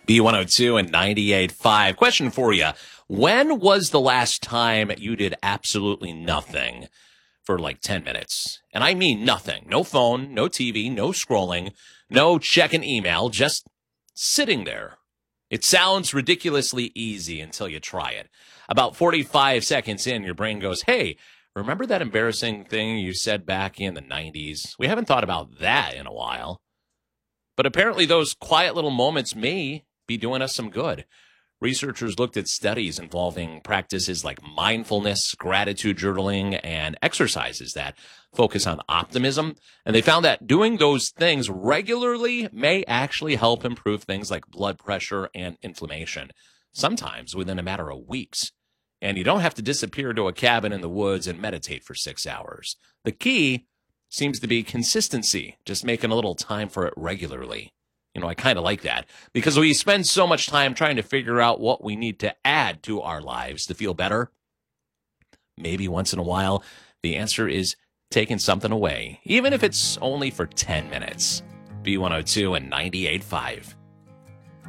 B102 and 98.5. Question for you. When was the last time you did absolutely nothing for like 10 minutes? And I mean nothing. No phone, no TV, no scrolling, no checking email, just sitting there. It sounds ridiculously easy until you try it. About 45 seconds in, your brain goes, hey, remember that embarrassing thing you said back in the 90s? We haven't thought about that in a while. But apparently those quiet little moments may be doing us some good. Researchers looked at studies involving practices like mindfulness, gratitude journaling, and exercises that focus on optimism. And they found that doing those things regularly may actually help improve things like blood pressure and inflammation, sometimes within a matter of weeks. And you don't have to disappear to a cabin in the woods and meditate for 6 hours. The key seems to be consistency, just making a little time for it regularly. You know, I kind of like that because we spend so much time trying to figure out what we need to add to our lives to feel better. Maybe once in a while, the answer is taking something away, even if it's only for 10 minutes. B102 and 98.5.